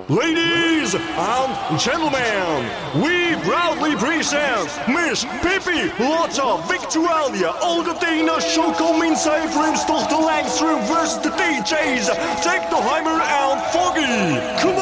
Ladies and gentlemen, we proudly present Miss Pippi Lotta Victualia Alcatina Chocominzai Primstochter Langstrom versus the DJs Technoheimer and Foggy.